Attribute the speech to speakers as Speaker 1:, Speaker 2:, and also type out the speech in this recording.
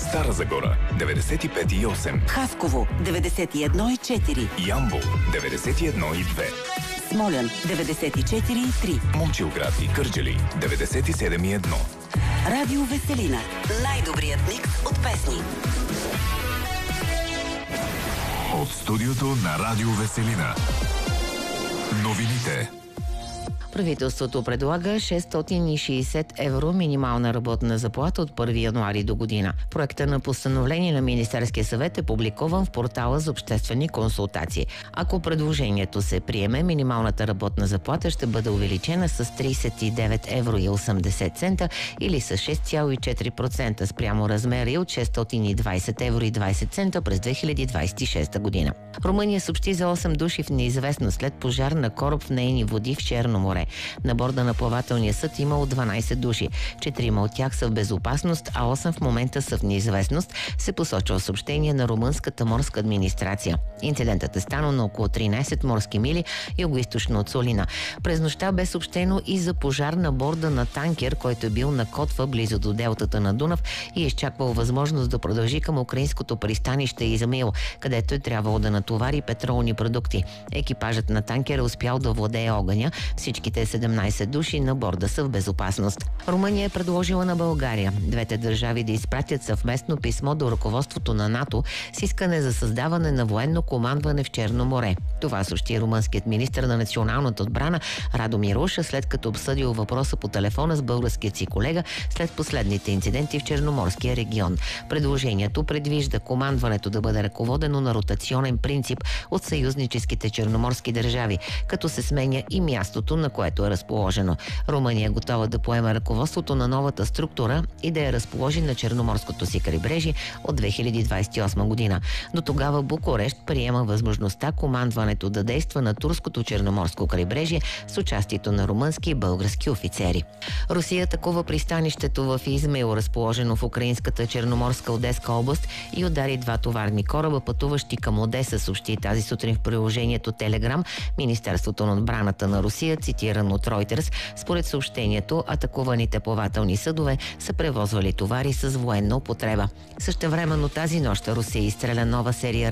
Speaker 1: Стара Загора 95,8,
Speaker 2: Хасково 91,4,
Speaker 1: Ямбол 91,2,
Speaker 2: Смолян 94,3,
Speaker 1: Момчилград и Кърджали 97,1.
Speaker 2: Радио Веселина. Най-добрият микс от песни.
Speaker 1: От студиото на Радио Веселина. Новините.
Speaker 3: Правителството предлага 660 евро минимална работна заплата от 1 януари до година. Проекта на постановление на Министерския съвет е публикуван в портала за обществени консултации. Ако предложението се приеме, минималната работна заплата ще бъде увеличена с 39 евро и 80 цента или с 6,4% спрямо размери от 620 евро и 20 цента през 2026 година. Румъния съобщи за 8 души в неизвестност след пожар на кораб в нейни води в Черно море. На борда на плавателния съд имало 12 души. 4 от тях са в безопасност, а 8 в момента са в неизвестност, се посочва в съобщение на румънската морска администрация. Инцидентът е станал на около 13 морски мили югоизточно от Солина. През нощта бе съобщено и за пожар на борда на танкер, който е бил на котва близо до делтата на Дунав и е изчаквал възможност да продължи към украинското пристанище Измаил, където е трябвало да натовари петролни продукти. Екипажът на танкера успял да владее огъня. Всичките 17 души на борда са в безопасност. Румъния е предложила на България двете държави да изпратят съвместно писмо до ръководството на НАТО с искане за създаване на военно командване в Черно море. Това съобщи румънският министър на националната отбрана Радомир Уша, след като обсъдил въпроса по телефона с българският си колега след последните инциденти в Черноморския регион. Предложението предвижда командването да бъде ръководено на ротационен принцип от съюзническите черноморски държави, като се сменя и мястото, на което е разположено. Румъния е готова да поеме ръководството на новата структура и да я разположи на Черноморското си крайбрежие от 2028 година. До тогава Букурещ приема възможността командването да действа на турското черноморско крайбрежие с участието на румънски и български офицери. Русия атакува пристанището в Измаил, разположено в украинската черноморска Одеска област, и удари 2 товарни кораба, пътуващи към Одеса, съобщи тази сутрин в приложението Телеграм Министерството на отбраната на Русия, цитиран от Reuters. Според съобщението, атакуваните плавателни съдове са превозвали товари с военна употреба. Същевременно тази нощ Русия изстреля нова серия